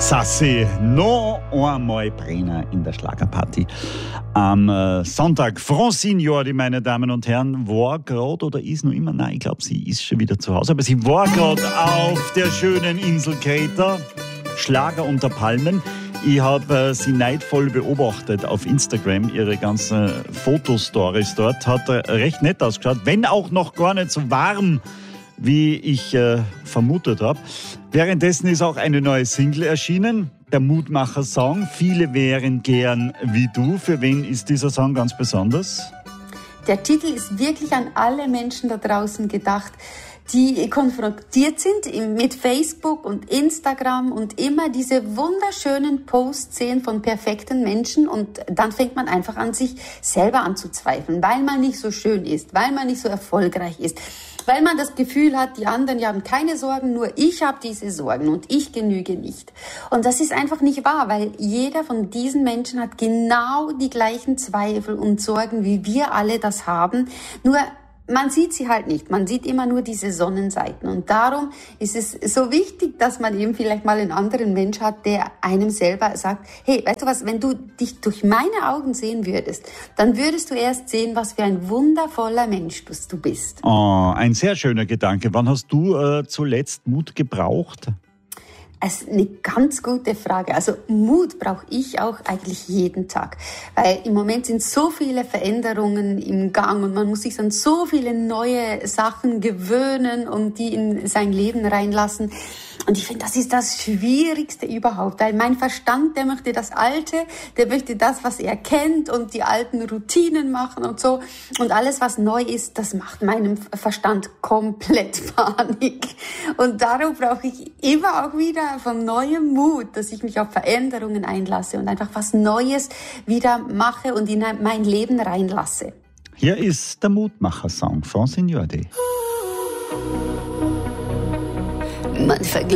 Sassi, noch einmal Brenner in der Schlagerparty. Am Sonntag, Francine Jordi, meine Damen und Herren, war gerade oder ist noch immer, nein, ich glaube, sie ist schon wieder zu Hause, aber sie war gerade auf der schönen Insel Kreta, Schlager unter Palmen. Ich habe sie neidvoll beobachtet auf Instagram, ihre ganzen Fotostories dort. Hat recht nett ausgeschaut, wenn auch noch gar nicht so warm, wie ich vermutet habe. Währenddessen ist auch eine neue Single erschienen, der Mutmacher-Song. Viele wären gern wie du. Für wen ist dieser Song ganz besonders? Der Titel ist wirklich an alle Menschen da draußen gedacht, die konfrontiert sind mit Facebook und Instagram und immer diese wunderschönen Posts sehen von perfekten Menschen und dann fängt man einfach an, sich selber anzuzweifeln, weil man nicht so schön ist, weil man nicht so erfolgreich ist, weil man das Gefühl hat, die anderen, die haben keine Sorgen, nur ich habe diese Sorgen und ich genüge nicht. Und das ist einfach nicht wahr, weil jeder von diesen Menschen hat genau die gleichen Zweifel und Sorgen, wie wir alle das haben, nur man sieht sie halt nicht. Man sieht immer nur diese Sonnenseiten. Und darum ist es so wichtig, dass man eben vielleicht mal einen anderen Mensch hat, der einem selber sagt, hey, weißt du was, wenn du dich durch meine Augen sehen würdest, dann würdest du erst sehen, was für ein wundervoller Mensch du bist. Oh, ein sehr schöner Gedanke. Wann hast du zuletzt Mut gebraucht? Das ist eine ganz gute Frage. Also Mut brauche ich auch eigentlich jeden Tag. Weil im Moment sind so viele Veränderungen im Gang und man muss sich an so viele neue Sachen gewöhnen und die in sein Leben reinlassen. Und ich finde, das ist das Schwierigste überhaupt, weil mein Verstand, der möchte das Alte, der möchte das, was er kennt und die alten Routinen machen und so. Und alles, was neu ist, das macht meinem Verstand komplett Panik. Und darum brauche ich immer auch wieder von neuem Mut, dass ich mich auf Veränderungen einlasse und einfach was Neues wieder mache und in mein Leben reinlasse. Hier ist der Mutmacher-Song von Francine Jordi. Man